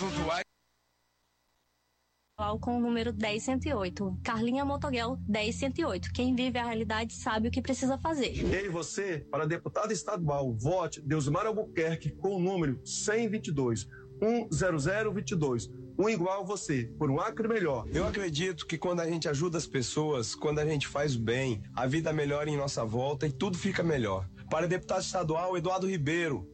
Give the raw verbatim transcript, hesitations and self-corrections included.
Com o número dez cento e oito. Carlinha Motoguel, dez cento e oito. Quem vive a realidade sabe o que precisa fazer. E você, para deputado estadual, vote Deusmar Albuquerque com o número cento e vinte e dois, um zero zero dois dois. Um igual você, por um Acre melhor. Eu acredito que quando a gente ajuda as pessoas, quando a gente faz o bem, a vida melhora em nossa volta e tudo fica melhor. Para deputado estadual, Eduardo Ribeiro.